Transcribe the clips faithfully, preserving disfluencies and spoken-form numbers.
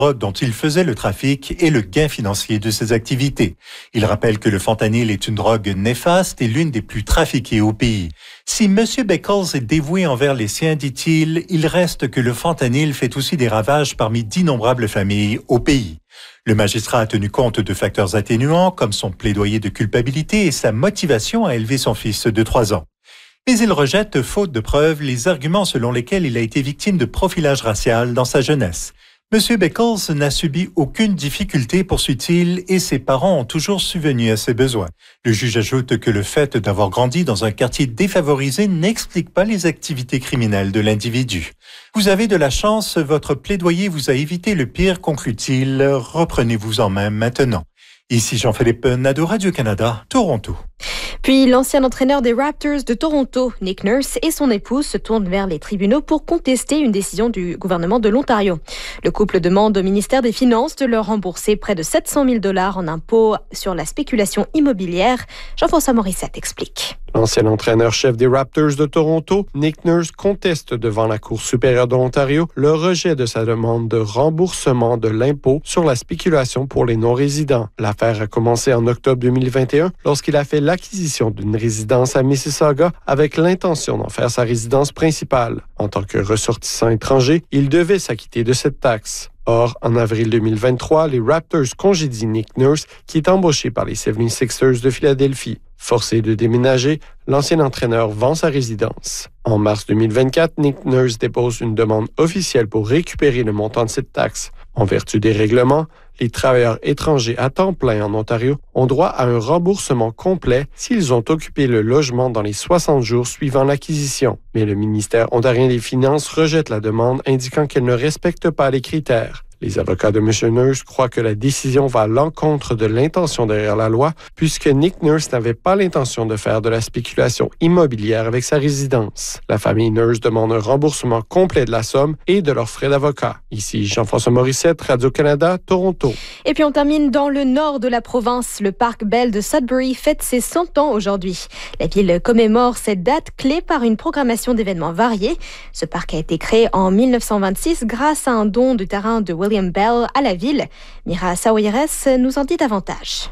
drogue dont il faisait le trafic et le gain financier de ses activités. Il rappelle que le fentanyl est une drogue néfaste et l'une des plus trafiquées au pays. Si M. Beckles est dévoué envers les siens, dit-il, il reste que le fentanyl fait aussi des ravages parmi d'innombrables familles au pays. Le magistrat a tenu compte de facteurs atténuants comme son plaidoyer de culpabilité et sa motivation à élever son fils de trois ans. Mais il rejette, faute de preuves, les arguments selon lesquels il a été victime de profilage racial dans sa jeunesse. M. Beckles n'a subi aucune difficulté, poursuit-il, et ses parents ont toujours subvenu à ses besoins. Le juge ajoute que le fait d'avoir grandi dans un quartier défavorisé n'explique pas les activités criminelles de l'individu. Vous avez de la chance, votre plaidoyer vous a évité le pire, conclut-il. Reprenez-vous en main maintenant. Ici Jean-Philippe Nadeau, Radio-Canada, Toronto. Puis l'ancien entraîneur des Raptors de Toronto, Nick Nurse, et son épouse se tournent vers les tribunaux pour contester une décision du gouvernement de l'Ontario. Le couple demande au ministère des Finances de leur rembourser près de sept cent mille dollars en impôts sur la spéculation immobilière. Jean-François Morissette explique. L'ancien entraîneur-chef des Raptors de Toronto, Nick Nurse, conteste devant la Cour supérieure de l'Ontario le rejet de sa demande de remboursement de l'impôt sur la spéculation pour les non-résidents. L'affaire a commencé en octobre deux mille vingt et un lorsqu'il a fait l'acquisition d'une résidence à Mississauga avec l'intention d'en faire sa résidence principale. En tant que ressortissant étranger, il devait s'acquitter de cette taxe. Or, en avril deux mille vingt-trois, les Raptors congédient Nick Nurse, qui est embauché par les soixante-sixers de Philadelphie. Forcé de déménager, l'ancien entraîneur vend sa résidence. En mars deux mille vingt-quatre, Nick Nurse dépose une demande officielle pour récupérer le montant de cette taxe. En vertu des règlements, les travailleurs étrangers à temps plein en Ontario ont droit à un remboursement complet s'ils ont occupé le logement dans les soixante jours suivant l'acquisition. Mais le ministère ontarien des Finances rejette la demande, indiquant qu'elle ne respecte pas les critères. Les avocats de M. Nurse croient que la décision va à l'encontre de l'intention derrière la loi, puisque Nick Nurse n'avait pas l'intention de faire de la spéculation immobilière avec sa résidence. La famille Nurse demande un remboursement complet de la somme et de leurs frais d'avocat. Ici Jean-François Morissette, Radio-Canada, Toronto. Et puis on termine dans le nord de la province. Le parc Bell de Sudbury fête ses cent ans aujourd'hui. La ville commémore cette date clé par une programmation d'événements variés. Ce parc a été créé en mille neuf cent vingt-six grâce à un don du terrain de William Bell à la ville. Mira Sawyres nous en dit davantage.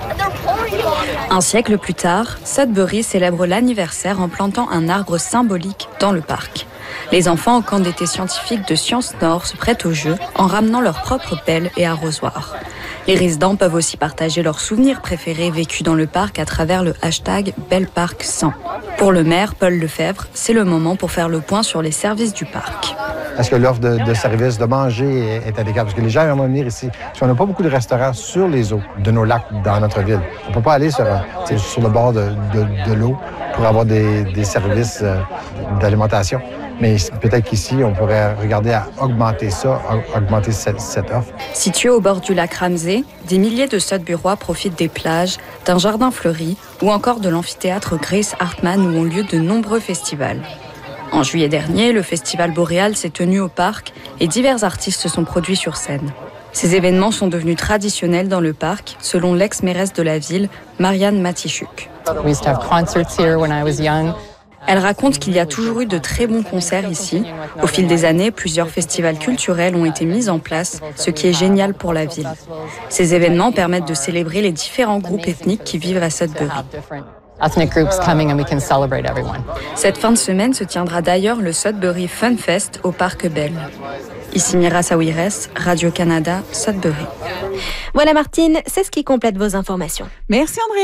Un siècle plus tard, Sudbury célèbre l'anniversaire en plantant un arbre symbolique dans le parc. Les enfants au camp d'été scientifique de Sciences Nord se prêtent au jeu en ramenant leurs propres pelles et arrosoirs. Les résidents peuvent aussi partager leurs souvenirs préférés vécus dans le parc à travers le hashtag Belleparc cent. Pour le maire, Paul Lefebvre, c'est le moment pour faire le point sur les services du parc. Est-ce que l'offre de, de services de manger est adéquate? Parce que les gens aiment venir ici. Parce qu'on n'a pas beaucoup de restaurants sur les eaux de nos lacs dans notre ville. On ne peut pas aller sur, sur le bord de, de, de l'eau pour avoir des, des services euh, d'alimentation. Mais peut-être qu'ici, on pourrait regarder à augmenter ça, augmenter cette, cette offre. Situé au bord du lac Ramsey, des milliers de Sudburois profitent des plages, d'un jardin fleuri ou encore de l'amphithéâtre Grace Hartman où ont lieu de nombreux festivals. En juillet dernier, le festival Boréal s'est tenu au parc et divers artistes se sont produits sur scène. Ces événements sont devenus traditionnels dans le parc, selon l'ex-mairesse de la ville, Marianne Matichuk. Elle raconte qu'il y a toujours eu de très bons concerts ici. Au fil des années, plusieurs festivals culturels ont été mis en place, ce qui est génial pour la ville. Ces événements permettent de célébrer les différents groupes ethniques qui vivent à Sudbury. Cette fin de semaine se tiendra d'ailleurs le Sudbury Fun Fest au Parc Bell. Ici Mira Sawyres, Radio-Canada, Sudbury. Voilà Martine, c'est ce qui complète vos informations. Merci Andrea.